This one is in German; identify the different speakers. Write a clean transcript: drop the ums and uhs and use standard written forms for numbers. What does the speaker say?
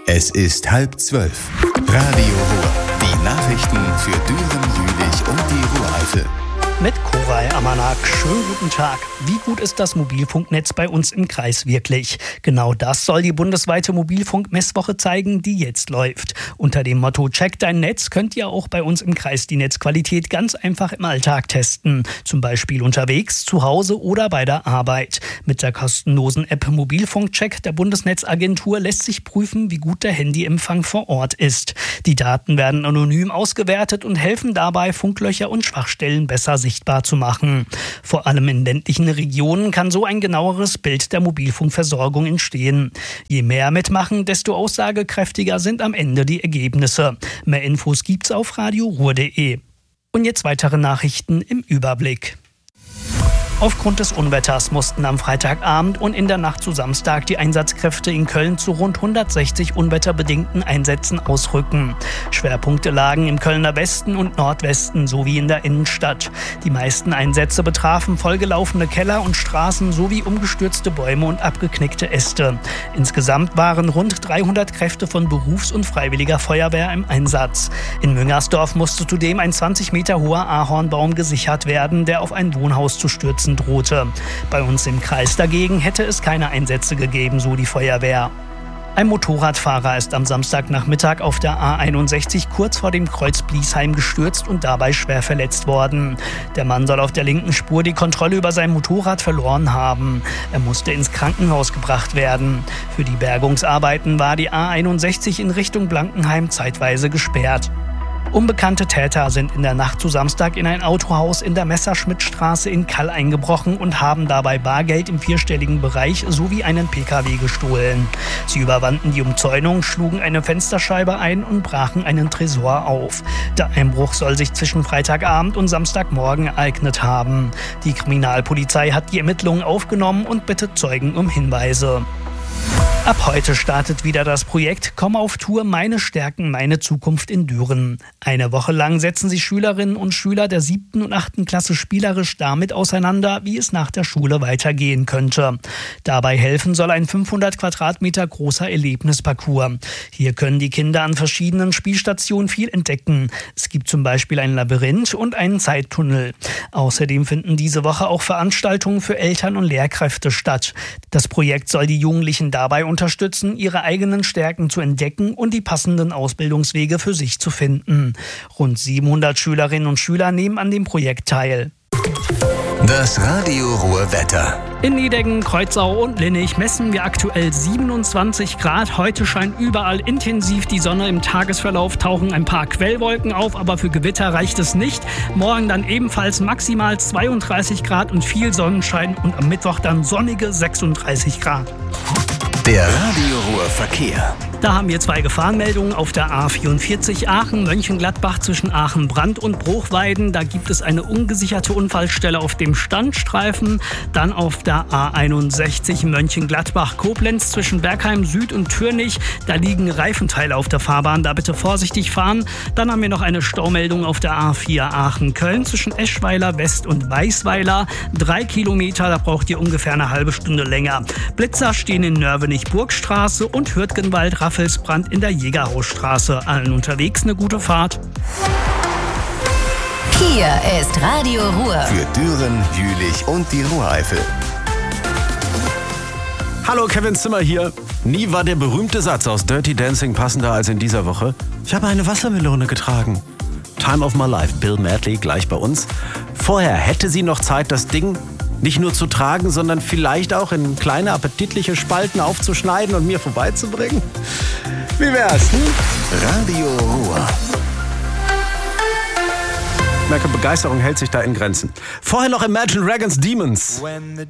Speaker 1: Es ist 11:30. Radio Ruhr. Die Nachrichten für Düren, Jülich und die Ruhr-Eifel.
Speaker 2: Mit Koray Amanak. Schönen guten Tag. Wie gut ist das Mobilfunknetz bei uns im Kreis wirklich? Genau das soll die bundesweite Mobilfunk-Messwoche zeigen, die jetzt läuft. Unter dem Motto Check dein Netz könnt ihr auch bei uns im Kreis die Netzqualität ganz einfach im Alltag testen. Zum Beispiel unterwegs, zu Hause oder bei der Arbeit. Mit der kostenlosen App Mobilfunkcheck der Bundesnetzagentur lässt sich prüfen, wie gut der Handyempfang vor Ort ist. Die Daten werden anonym ausgewertet und helfen dabei, Funklöcher und Schwachstellen besser sichtbar zu machen. Vor allem in ländlichen Regionen kann so ein genaueres Bild der Mobilfunkversorgung entstehen. Je mehr mitmachen, desto aussagekräftiger sind am Ende die Ergebnisse. Mehr Infos gibt's auf radioruhr.de. Und jetzt weitere Nachrichten im Überblick. Aufgrund des Unwetters mussten am Freitagabend und in der Nacht zu Samstag die Einsatzkräfte in Köln zu rund 160 unwetterbedingten Einsätzen ausrücken. Schwerpunkte lagen im Kölner Westen und Nordwesten sowie in der Innenstadt. Die meisten Einsätze betrafen vollgelaufene Keller und Straßen sowie umgestürzte Bäume und abgeknickte Äste. Insgesamt waren rund 300 Kräfte von Berufs- und Freiwilliger Feuerwehr im Einsatz. In Müngersdorf musste zudem ein 20 Meter hoher Ahornbaum gesichert werden, der auf ein Wohnhaus zu stürzen drohte. Bei uns im Kreis dagegen hätte es keine Einsätze gegeben, so die Feuerwehr. Ein Motorradfahrer ist am Samstagnachmittag auf der A61 kurz vor dem Kreuz Bliesheim gestürzt und dabei schwer verletzt worden. Der Mann soll auf der linken Spur die Kontrolle über sein Motorrad verloren haben. Er musste ins Krankenhaus gebracht werden. Für die Bergungsarbeiten war die A61 in Richtung Blankenheim zeitweise gesperrt. Unbekannte Täter sind in der Nacht zu Samstag in ein Autohaus in der Messerschmittstraße in Kall eingebrochen und haben dabei Bargeld im vierstelligen Bereich sowie einen PKW gestohlen. Sie überwanden die Umzäunung, schlugen eine Fensterscheibe ein und brachen einen Tresor auf. Der Einbruch soll sich zwischen Freitagabend und Samstagmorgen ereignet haben. Die Kriminalpolizei hat die Ermittlungen aufgenommen und bittet Zeugen um Hinweise. Ab heute startet wieder das Projekt Komm auf Tour, meine Stärken, meine Zukunft in Düren. Eine Woche lang setzen sich Schülerinnen und Schüler der 7. und 8. Klasse spielerisch damit auseinander, wie es nach der Schule weitergehen könnte. Dabei helfen soll ein 500 Quadratmeter großer Erlebnisparcours. Hier können die Kinder an verschiedenen Spielstationen viel entdecken. Es gibt zum Beispiel ein Labyrinth und einen Zeittunnel. Außerdem finden diese Woche auch Veranstaltungen für Eltern und Lehrkräfte statt. Das Projekt soll die Jugendlichen dabei unterstützen, ihre eigenen Stärken zu entdecken und die passenden Ausbildungswege für sich zu finden. Rund 700 Schülerinnen und Schüler nehmen an dem Projekt teil.
Speaker 1: Das Radio Ruhr Wetter.
Speaker 2: In Nideggen, Kreuzau und Linnich messen wir aktuell 27 Grad. Heute scheint überall intensiv die Sonne. Im Tagesverlauf tauchen ein paar Quellwolken auf, aber für Gewitter reicht es nicht. Morgen dann ebenfalls maximal 32 Grad und viel Sonnenschein und am Mittwoch dann sonnige 36 Grad.
Speaker 1: Der Radio Ruhr Verkehr.
Speaker 2: Da haben wir 2 Gefahrenmeldungen auf der A44 Aachen-Mönchengladbach zwischen Aachen-Brand und Bruchweiden. Da gibt es eine ungesicherte Unfallstelle auf dem Standstreifen. Dann auf der A61 Mönchengladbach-Koblenz zwischen Bergheim Süd und Türnich. Da liegen Reifenteile auf der Fahrbahn. Da bitte vorsichtig fahren. Dann haben wir noch eine Staumeldung auf der A4 Aachen-Köln zwischen Eschweiler West und Weißweiler. 3 Kilometer, da braucht ihr ungefähr eine halbe Stunde länger. Blitzer stehen in Nörvenich-Burgstraße und Hürtgenwald Raffelsbrand in der Jägerhausstraße. Allen unterwegs eine gute Fahrt.
Speaker 3: Hier ist Radio Ruhr.
Speaker 1: Für Düren, Jülich und die Ruhr-Eifel.
Speaker 4: Hallo, Kevin Zimmer hier. Nie war der berühmte Satz aus Dirty Dancing passender als in dieser Woche. Ich habe eine Wassermelone getragen. Time of my life, Bill Medley, gleich bei uns. Vorher hätte sie noch Zeit, das Ding nicht nur zu tragen, sondern vielleicht auch in kleine appetitliche Spalten aufzuschneiden und mir vorbeizubringen. Wie wär's?
Speaker 1: Radio Ruhr.
Speaker 4: Ich merke, Begeisterung hält sich da in Grenzen. Vorher noch Imagine Dragons Demons.